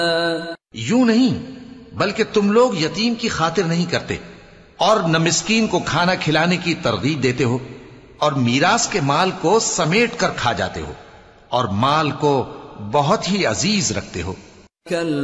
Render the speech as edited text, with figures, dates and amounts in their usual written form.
यूं नहीं, बल्कि तुम लोग यतीम की खातिर नहीं करते और न मिस्कीन को खाना खिलाने की तरगीब देते हो, और मीरास के माल को समेट कर खा जाते हो और माल को बहुत ही अजीज रखते हो।